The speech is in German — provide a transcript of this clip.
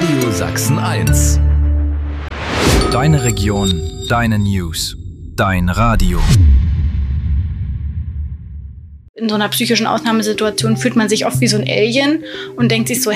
Radio Sachsen 1. Deine Region, deine News, dein Radio. In so einer psychischen Ausnahmesituation fühlt man sich oft wie so ein Alien und denkt sich so,